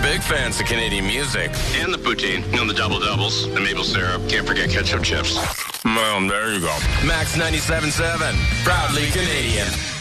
big fans of Canadian music. And the poutine. You know, the double-doubles, the maple syrup. Can't forget ketchup chips. Well, there you go. Max 97.7, proudly Canadian.